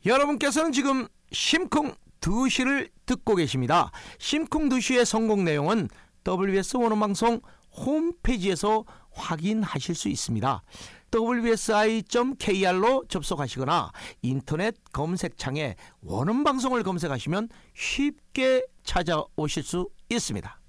여러분께서는 지금 심쿵 2시를 듣고 계십니다. 심쿵 2시의 성공 내용은 WBS 원어방송 홈페이지에서 확인하실 수 있습니다. wsi.kr로 접속하시거나 인터넷 검색창에 원어방송을 검색하시면 쉽게 찾아오실 수 있습니다.